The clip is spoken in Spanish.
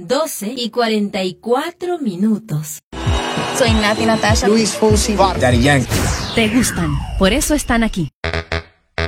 12:44. Soy Nati Natasha. Luis Fonsi. Daddy Yankee. Te gustan, por eso están aquí.